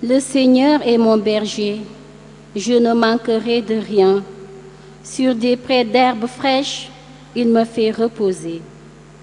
Le Seigneur est mon berger, je ne manquerai de rien. Sur des prés d'herbes fraîches, il me fait reposer.